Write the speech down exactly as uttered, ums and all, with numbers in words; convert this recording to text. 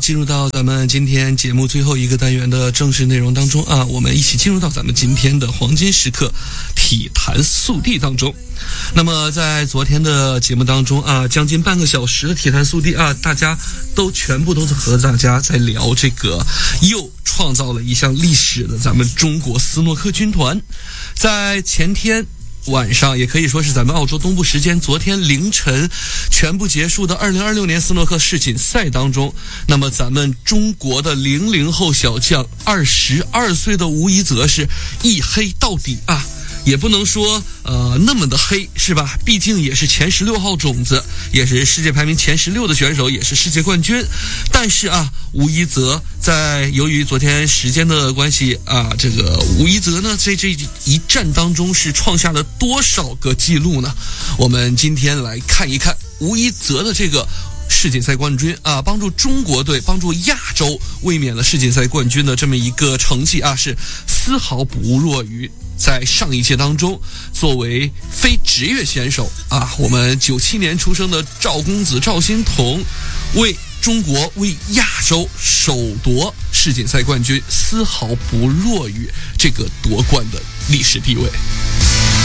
进入到咱们今天节目最后一个单元的正式内容当中啊，我们一起进入到咱们今天的黄金时刻体坛速递当中。那么在昨天的节目当中啊，将近半个小时的体坛速递啊，大家都全部都是和大家在聊这个又创造了一项历史的咱们中国斯诺克军团。在前天晚上，也可以说是咱们澳洲东部时间昨天凌晨全部结束的二零二六年斯诺克世锦赛当中，那么咱们中国的零零后小将二十二岁的吴一泽是一黑到底啊，也不能说呃那么的黑是吧，毕竟也是前十六号种子，也是世界排名前十六的选手，也是世界冠军。但是啊，吴一泽在由于昨天时间的关系啊，这个吴一泽呢在这一战当中是创下了多少个记录呢？我们今天来看一看吴一泽的这个世锦赛冠军啊，帮助中国队帮助亚洲卫冕了世锦赛冠军的这么一个成绩啊，是丝毫不弱于在上一届当中作为非职业选手啊，我们九七年出生的赵公子赵心童为中国为亚洲首夺世锦赛冠军，丝毫不弱于这个夺冠的历史地位。